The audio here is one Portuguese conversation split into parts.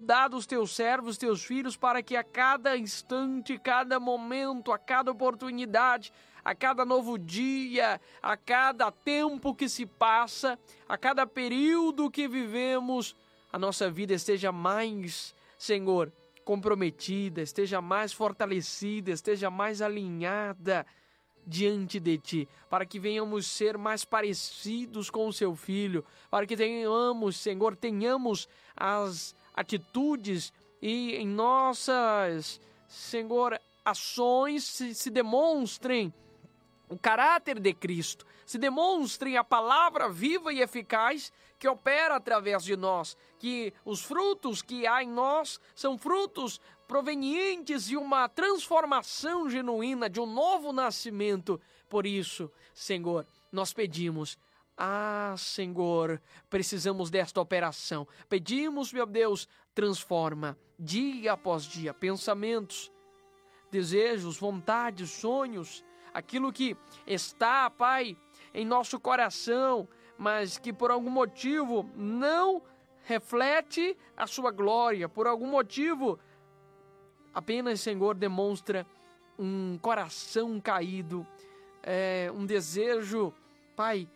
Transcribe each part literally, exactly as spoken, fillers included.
dado os teus servos, teus filhos, para que a cada instante, cada momento, a cada oportunidade, a cada novo dia, a cada tempo que se passa, a cada período que vivemos, a nossa vida esteja mais, Senhor, comprometida, esteja mais fortalecida, esteja mais alinhada diante de Ti, para que venhamos ser mais parecidos com o Seu Filho, para que tenhamos, Senhor, tenhamos as atitudes e em nossas, Senhor, ações se, se demonstrem o caráter de Cristo, se demonstrem a palavra viva e eficaz que opera através de nós, que os frutos que há em nós são frutos provenientes de uma transformação genuína, de um novo nascimento. Por isso, Senhor, nós pedimos, ah, Senhor, precisamos desta operação. Pedimos, meu Deus, transforma dia após dia pensamentos, desejos, vontades, sonhos, aquilo que está, Pai, em nosso coração, mas que por algum motivo não reflete a sua glória, por algum motivo apenas, Senhor, demonstra um coração caído, é, um desejo, Pai,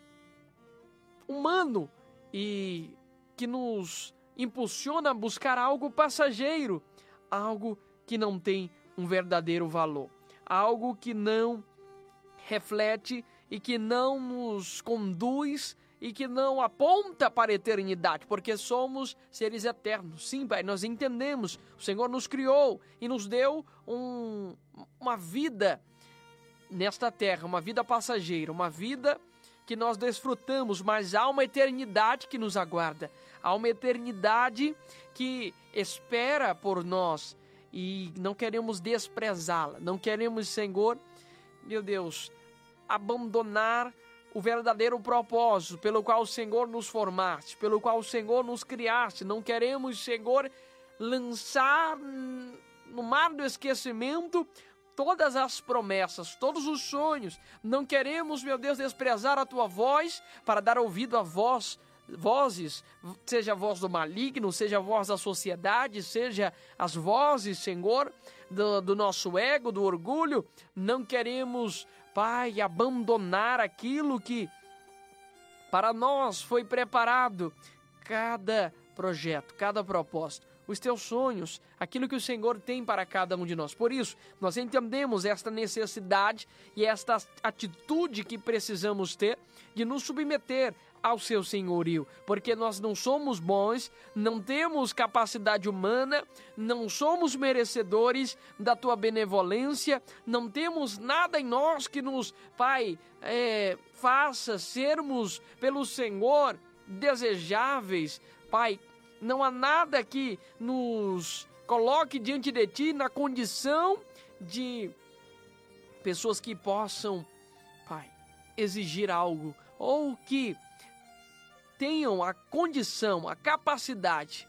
humano e que nos impulsiona a buscar algo passageiro, algo que não tem um verdadeiro valor, algo que não reflete e que não nos conduz e que não aponta para a eternidade, porque somos seres eternos. Sim, Pai, nós entendemos. O Senhor nos criou e nos deu um, uma vida nesta terra, uma vida passageira, uma vida que nós desfrutamos, mas há uma eternidade que nos aguarda, há uma eternidade que espera por nós e não queremos desprezá-la, não queremos, Senhor, meu Deus, abandonar o verdadeiro propósito pelo qual o Senhor nos formaste, pelo qual o Senhor nos criaste. Não queremos, Senhor, lançar no mar do esquecimento todas as promessas, todos os sonhos. Não queremos, meu Deus, desprezar a Tua voz para dar ouvido a voz, vozes, seja a voz do maligno, seja a voz da sociedade, seja as vozes, Senhor, do, do nosso ego, do orgulho. Não queremos, Pai, abandonar aquilo que para nós foi preparado, cada projeto, cada propósito, os teus sonhos, aquilo que o Senhor tem para cada um de nós. Por isso, nós entendemos esta necessidade e esta atitude que precisamos ter de nos submeter ao seu senhorio, porque nós não somos bons, não temos capacidade humana, não somos merecedores da tua benevolência, não temos nada em nós que nos, Pai, é, faça sermos pelo Senhor desejáveis. Pai, não há nada que nos coloque diante de Ti na condição de pessoas que possam, Pai, exigir algo ou que tenham a condição, a capacidade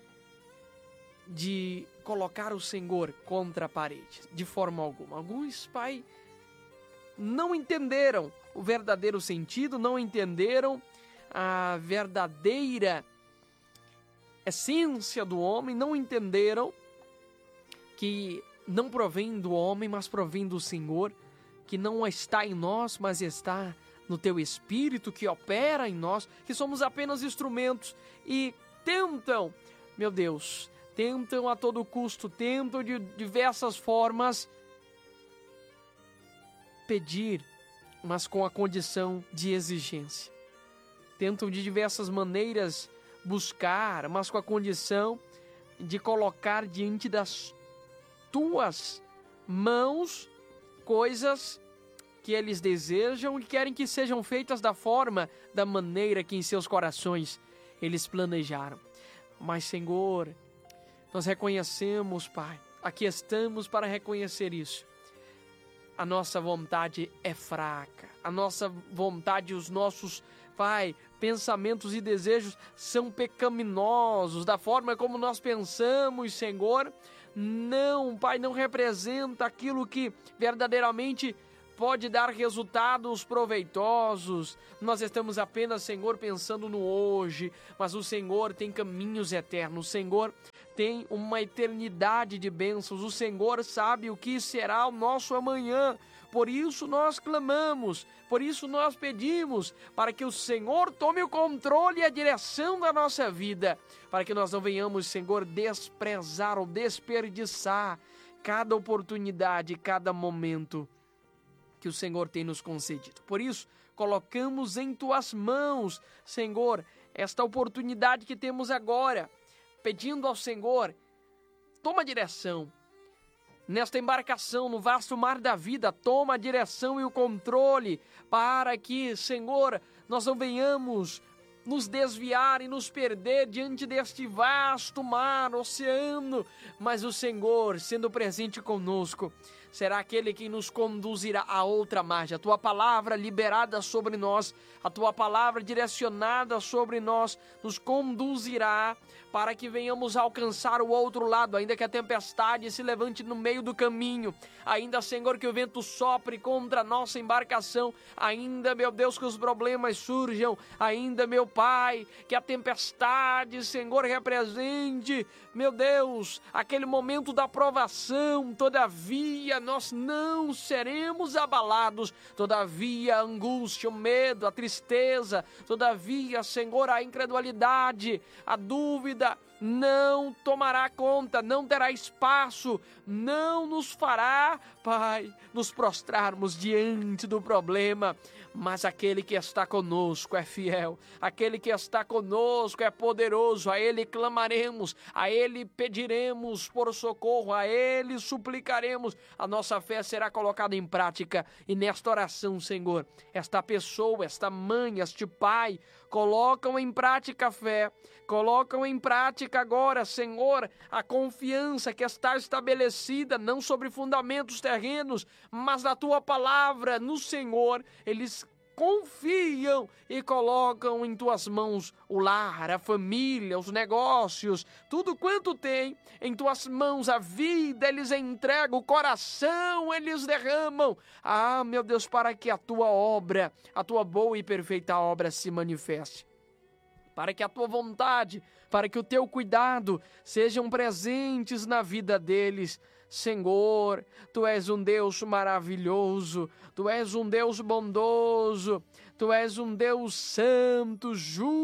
de colocar o Senhor contra a parede, de forma alguma. Alguns, Pai, não entenderam o verdadeiro sentido, não entenderam a verdadeira essência do homem, não entenderam que não provém do homem, mas provém do Senhor, que não está em nós, mas está no Teu Espírito que opera em nós, que somos apenas instrumentos e tentam, meu Deus, tentam a todo custo, tentam de diversas formas pedir, mas com a condição de exigência. Tentam de diversas maneiras buscar, mas com a condição de colocar diante das Tuas mãos coisas que eles desejam e querem que sejam feitas da forma, da maneira que em seus corações eles planejaram. Mas, Senhor, nós reconhecemos, Pai, aqui estamos para reconhecer isso. A nossa vontade é fraca, a nossa vontade, os nossos, Pai, pensamentos e desejos são pecaminosos, da forma como nós pensamos, Senhor, não, Pai, não representa aquilo que verdadeiramente pode dar resultados proveitosos. Nós estamos apenas, Senhor, pensando no hoje, mas o Senhor tem caminhos eternos. O Senhor tem uma eternidade de bênçãos. O Senhor sabe o que será o nosso amanhã. Por isso nós clamamos, por isso nós pedimos, para que o Senhor tome o controle e a direção da nossa vida, para que nós não venhamos, Senhor, desprezar ou desperdiçar cada oportunidade, cada momento que o Senhor tem nos concedido. Por isso, colocamos em Tuas mãos, Senhor, esta oportunidade que temos agora, pedindo ao Senhor, toma a direção. Nesta embarcação, no vasto mar da vida, toma a direção e o controle para que, Senhor, nós não venhamos nos desviar e nos perder diante deste vasto mar, oceano, mas o Senhor, sendo presente conosco, será aquele que nos conduzirá a outra margem. A Tua palavra liberada sobre nós, a Tua palavra direcionada sobre nós, nos conduzirá para que venhamos alcançar o outro lado, ainda que a tempestade se levante no meio do caminho, ainda, Senhor, que o vento sopre contra a nossa embarcação, ainda, meu Deus, que os problemas surjam, ainda, meu Pai, que a tempestade, Senhor, represente, meu Deus, aquele momento da provação, todavia, nós não seremos abalados, todavia, a angústia, o medo, a tristeza, todavia, Senhor, a incredulidade, a dúvida, não tomará conta, não terá espaço, não nos fará, Pai, nos prostrarmos diante do problema, mas aquele que está conosco é fiel, aquele que está conosco é poderoso, a Ele clamaremos, a Ele pediremos por socorro, a Ele suplicaremos, a nossa fé será colocada em prática, e nesta oração, Senhor, esta pessoa, esta mãe, este pai, colocam em prática a fé, colocam em prática agora, Senhor, a confiança que está estabelecida, não sobre fundamentos terrenos, mas na Tua palavra, no Senhor, eles confiam e colocam em Tuas mãos o lar, a família, os negócios, tudo quanto tem, em Tuas mãos a vida, eles entregam, o coração eles derramam. Ah, meu Deus, para que a Tua obra, a Tua boa e perfeita obra se manifeste. Para que a Tua vontade, para que o Teu cuidado sejam presentes na vida deles. Senhor, Tu és um Deus maravilhoso, Tu és um Deus bondoso, Tu és um Deus santo,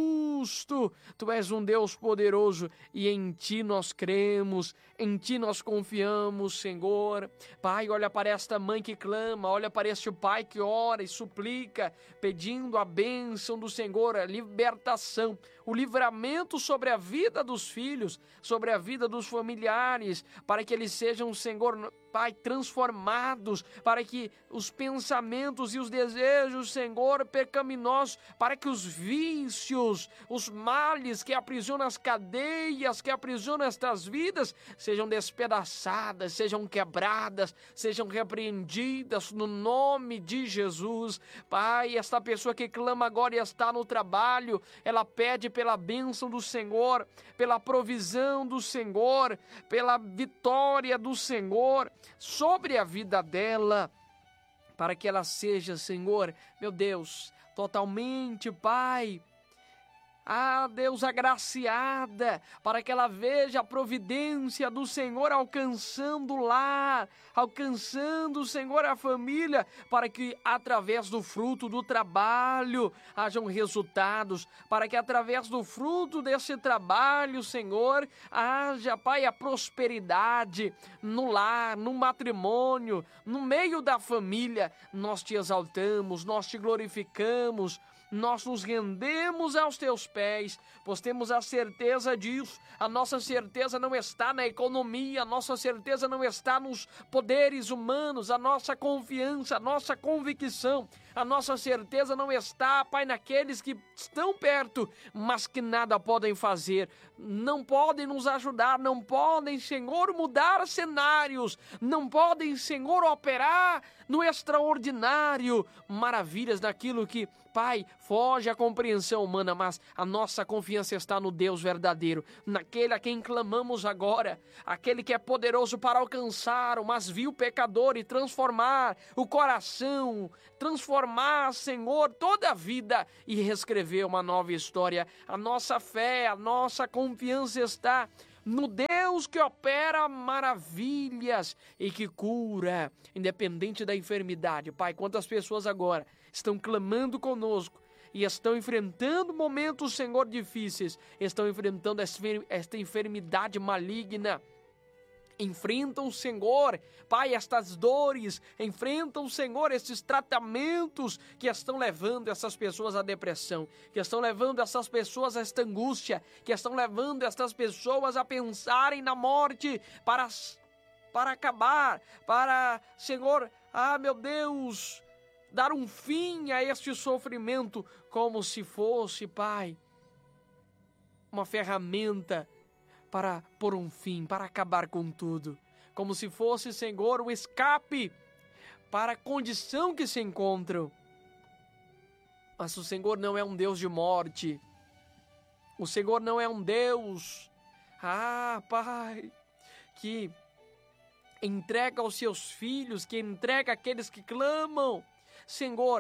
justo, Tu és um Deus poderoso e em Ti nós cremos, em Ti nós confiamos, Senhor. Pai, olha para esta mãe que clama, olha para este pai que ora e suplica, pedindo a bênção do Senhor, a libertação, o livramento sobre a vida dos filhos, sobre a vida dos familiares, para que eles sejam, Senhor, Pai, transformados, para que os pensamentos e os desejos, Senhor, pecaminosos, para que os vícios, os males que aprisionam as cadeias, que aprisionam estas vidas, sejam despedaçadas, sejam quebradas, sejam repreendidas no nome de Jesus. Pai, esta pessoa que clama agora e está no trabalho, ela pede pela bênção do Senhor, pela provisão do Senhor, pela vitória do Senhor sobre a vida dela, para que ela seja, Senhor, meu Deus, totalmente, Pai, ah, Deus, agraciada, para que ela veja a providência do Senhor alcançando o lar, alcançando, Senhor, a família, para que através do fruto do trabalho hajam resultados, para que através do fruto desse trabalho, Senhor, haja, Pai, a prosperidade no lar, no matrimônio, no meio da família. Nós te exaltamos, nós te glorificamos, nós nos rendemos aos Teus pés, pois temos a certeza disso. A nossa certeza não está na economia, a nossa certeza não está nos poderes humanos, a nossa confiança, a nossa convicção, a nossa certeza não está, Pai, naqueles que estão perto, mas que nada podem fazer, não podem nos ajudar, não podem, Senhor, mudar cenários, não podem, Senhor, operar no extraordinário, maravilhas daquilo que, Pai, foge à compreensão humana, mas a nossa confiança está no Deus verdadeiro, naquele a quem clamamos agora, aquele que é poderoso para alcançar o mais vil pecador e transformar o coração, transformar, Senhor, toda a vida e reescrever uma nova história. A nossa fé, a nossa confiança está no Deus que opera maravilhas e que cura, independente da enfermidade. Pai, quantas pessoas agora estão clamando conosco e estão enfrentando momentos, Senhor, difíceis, estão enfrentando esta enfermidade maligna. Enfrentam, Senhor, Pai, estas dores, enfrentam, Senhor, esses tratamentos que estão levando essas pessoas à depressão, que estão levando essas pessoas a esta angústia, que estão levando essas pessoas a pensarem na morte para, para acabar, para, Senhor, ah, meu Deus, dar um fim a este sofrimento como se fosse, Pai, uma ferramenta para pôr um fim, para acabar com tudo. Como se fosse, Senhor, um escape para a condição que se encontram. Mas o Senhor não é um Deus de morte. O Senhor não é um Deus, ah, Pai, que entrega aos seus filhos, que entrega aqueles que clamam. Senhor,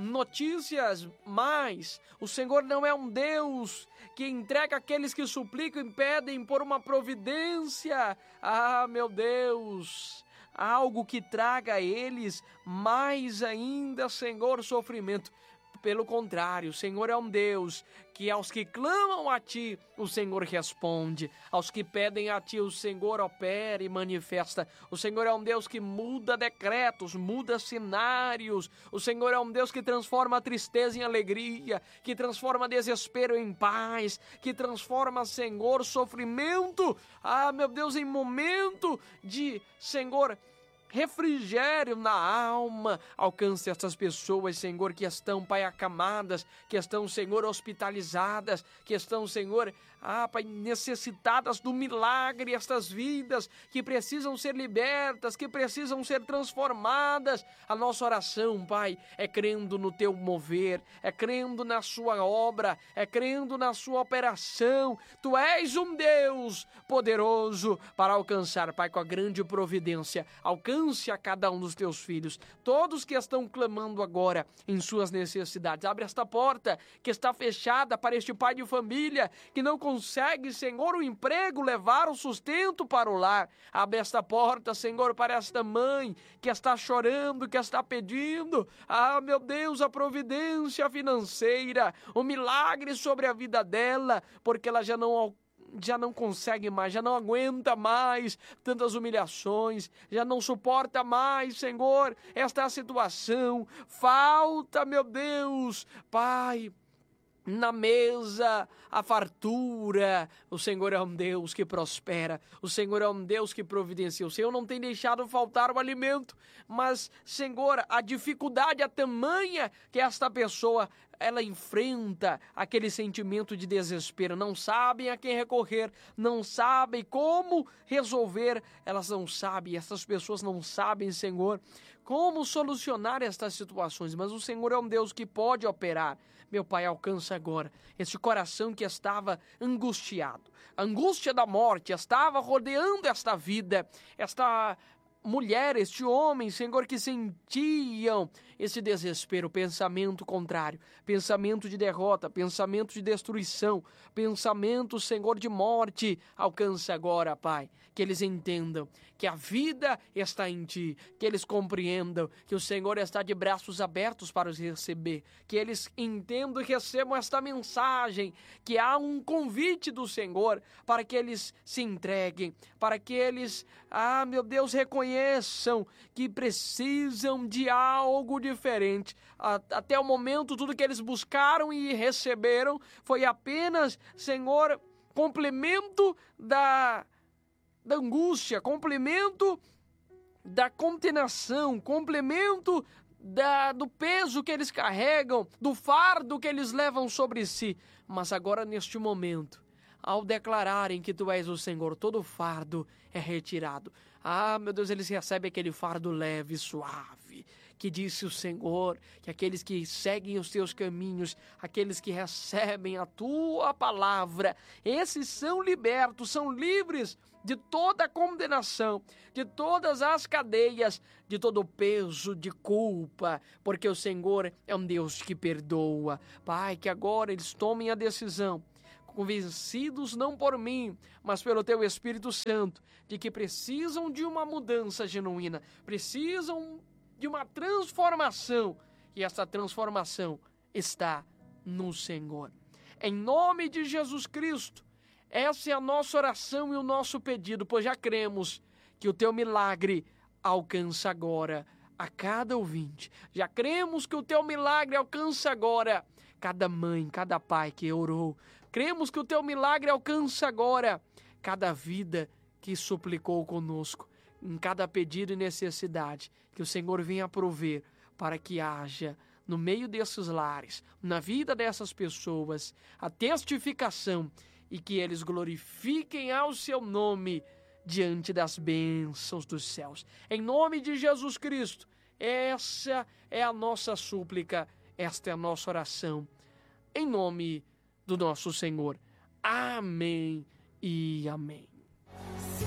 notícias mais. O Senhor não é um Deus que entrega aqueles que suplicam e pedem por uma providência. Ah, meu Deus, algo que traga a eles mais ainda, Senhor, sofrimento. Pelo contrário, o Senhor é um Deus que aos que clamam a Ti, o Senhor responde. Aos que pedem a Ti, o Senhor opera e manifesta. O Senhor é um Deus que muda decretos, muda cenários. O Senhor é um Deus que transforma a tristeza em alegria, que transforma desespero em paz, que transforma, Senhor, sofrimento, ah, meu Deus, em momento de, Senhor, refrigério na alma. Alcance essas pessoas, Senhor, que estão, Pai, acamadas, que estão, Senhor, hospitalizadas, que estão, Senhor, ah, Pai, necessitadas do milagre, estas vidas que precisam ser libertas, que precisam ser transformadas. A nossa oração, Pai, é crendo no Teu mover, é crendo na Sua obra, é crendo na Sua operação. Tu és um Deus poderoso para alcançar, Pai, com a grande providência. Alcance a cada um dos Teus filhos, todos que estão clamando agora em suas necessidades. Abre esta porta que está fechada para este pai de família que não consegue, Senhor, o emprego, levar o sustento para o lar. Abre esta porta, Senhor, para esta mãe que está chorando, que está pedindo, ah, meu Deus, a providência financeira, o milagre sobre a vida dela, porque ela já não já não consegue mais, já não aguenta mais tantas humilhações, já não suporta mais, Senhor, esta situação. Falta, meu Deus, Pai, na mesa a fartura. O Senhor é um Deus que prospera, o Senhor é um Deus que providencia. O Senhor não tem deixado faltar o alimento, mas, Senhor, a dificuldade é tamanha que esta pessoa, ela enfrenta aquele sentimento de desespero, não sabem a quem recorrer, não sabem como resolver, elas não sabem, essas pessoas não sabem, Senhor, como solucionar estas situações, mas o Senhor é um Deus que pode operar. Meu Pai, alcança agora este coração que estava angustiado, a angústia da morte estava rodeando esta vida, esta mulher, este homem, Senhor, que sentiam esse desespero, pensamento contrário, pensamento de derrota, pensamento de destruição, pensamento, Senhor, de morte. Alcança agora, Pai, que eles entendam que a vida está em Ti, que eles compreendam que o Senhor está de braços abertos para os receber, que eles entendam e recebam esta mensagem, que há um convite do Senhor para que eles se entreguem, para que eles, ah, meu Deus, reconheçam que precisam de algo diferente. Até o momento, tudo que eles buscaram e receberam foi apenas, Senhor, complemento da da angústia, complemento da condenação, complemento da, do peso que eles carregam, do fardo que eles levam sobre si. Mas agora, neste momento, ao declararem que Tu és o Senhor, todo fardo é retirado. Ah, meu Deus, eles recebem aquele fardo leve, suave, que disse o Senhor, que aqueles que seguem os Teus caminhos, aqueles que recebem a Tua palavra, esses são libertos, são livres de toda a condenação, de todas as cadeias, de todo o peso de culpa, porque o Senhor é um Deus que perdoa. Pai, que agora eles tomem a decisão, convencidos não por mim, mas pelo teu Espírito Santo, de que precisam de uma mudança genuína, precisam de uma transformação, e essa transformação está no Senhor. Em nome de Jesus Cristo, essa é a nossa oração e o nosso pedido, pois já cremos que o teu milagre alcança agora a cada ouvinte. Já cremos que o teu milagre alcança agora cada mãe, cada pai que orou. Cremos que o teu milagre alcança agora cada vida que suplicou conosco, em cada pedido e necessidade, que o Senhor venha prover para que haja no meio desses lares, na vida dessas pessoas, a testificação e que eles glorifiquem ao seu nome diante das bênçãos dos céus. Em nome de Jesus Cristo, essa é a nossa súplica, esta é a nossa oração. Em nome do nosso Senhor. Amém e amém.